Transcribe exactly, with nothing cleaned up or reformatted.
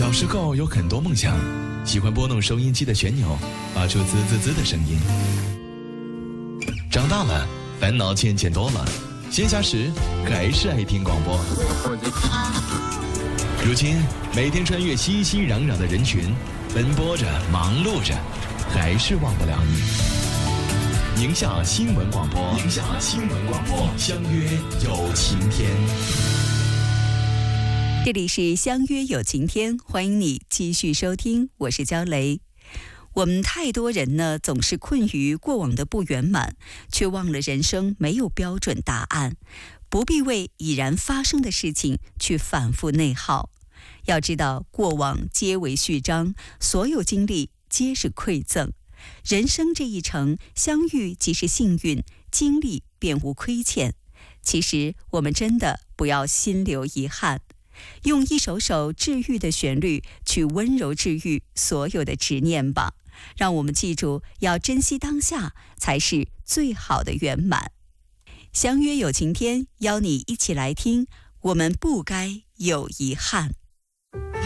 小时候有很多梦想，喜欢拨弄收音机的旋钮，发出滋滋滋的声音。长大了，烦恼渐渐多了，闲暇时还是爱听广播。如今每天穿越熙熙攘攘的人群，奔波着，忙碌着，还是忘不了你。宁夏新闻广播，宁夏新闻广播，相约有晴天。 这里是相约有晴天，欢迎你继续收听，我是焦雷。我们太多人呢，总是困于过往的不圆满，却忘了人生没有标准答案，不必为已然发生的事情去反复内耗。要知道，过往皆为序章，所有经历皆是馈赠。人生这一程，相遇即是幸运，经历便无亏欠。其实我们真的不要心留遗憾，用一首首治愈的旋律去温柔治愈所有的执念吧。让我们记住，要珍惜当下，才是最好的圆满。相约有晴天，邀你一起来听，我们不该有遗憾。